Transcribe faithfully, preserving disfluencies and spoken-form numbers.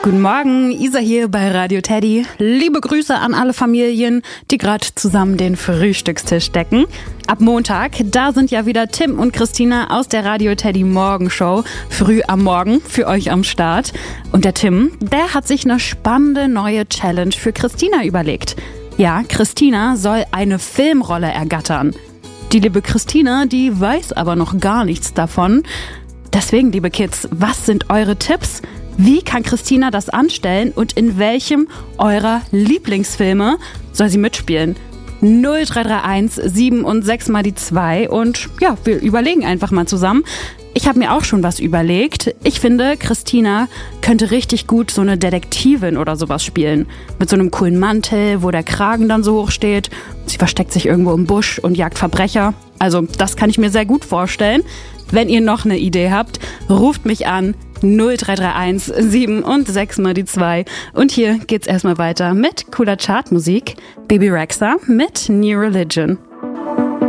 Guten Morgen, Isa hier bei Radio Teddy. Liebe Grüße an alle Familien, die gerade zusammen den Frühstückstisch decken. Ab Montag, da sind ja wieder Tim und Christina aus der Radio Teddy Morgenshow früh am Morgen für euch am Start. Und der Tim, der hat sich eine spannende neue Challenge für Christina überlegt. Ja, Christina soll eine Filmrolle ergattern. Die liebe Christina, die weiß aber noch gar nichts davon. Deswegen, liebe Kids, was sind eure Tipps? Wie kann Christina das anstellen und in welchem eurer Lieblingsfilme soll sie mitspielen? null drei drei eins sieben und sechs mal die zwei und ja, wir überlegen einfach mal zusammen. Ich habe mir auch schon was überlegt. Ich finde, Christina könnte richtig gut so eine Detektivin oder sowas spielen. Mit so einem coolen Mantel, wo der Kragen dann so hoch steht. Sie versteckt sich irgendwo im Busch und jagt Verbrecher. Also das kann ich mir sehr gut vorstellen. Wenn ihr noch eine Idee habt, ruft mich an. null drei drei eins sieben und sechs mal die zwei. Und hier geht's erstmal weiter mit cooler Chartmusik. Baby Rexha mit New Religion.